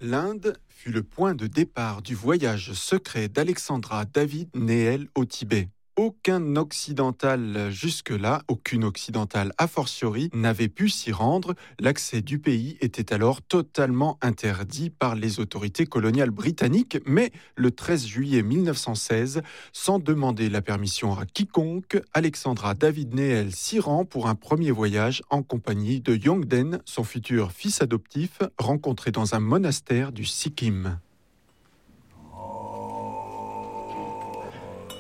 L'Inde fut le point de départ du voyage secret d'Alexandra David Nehel au Tibet. Aucun occidental jusque-là, aucune occidentale a fortiori, n'avait pu s'y rendre. L'accès du pays était alors totalement interdit par les autorités coloniales britanniques. Mais le 13 juillet 1916, sans demander la permission à quiconque, Alexandra David Nehel s'y rend pour un premier voyage en compagnie de Yongden, son futur fils adoptif, rencontré dans un monastère du Sikkim.